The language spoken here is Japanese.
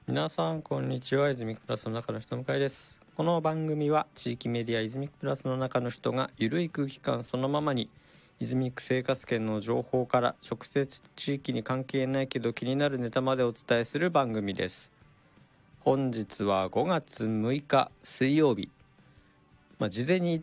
皆さんこんにちは。イズミックプラスの中の人向井です。この番組は地域メディアイズミックプラスの中の人がゆるい空気感そのままにイズミック生活圏の情報から直接地域に関係ないけど気になるネタまでお伝えする番組です。本日は5月6日水曜日、事前に